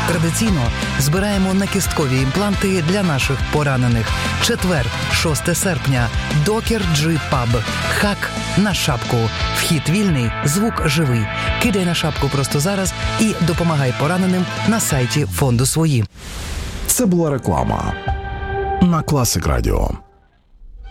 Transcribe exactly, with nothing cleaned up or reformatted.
Традиційно збираємо накісткові імпланти для наших поранених. Четвер, шосте серпня. Докер Джи Паб. Хак на шапку. Вхід вільний, звук живий. Кидай на шапку просто зараз і допомагай пораненим на сайті фонду «Свої». Це була реклама на Класик Радіо.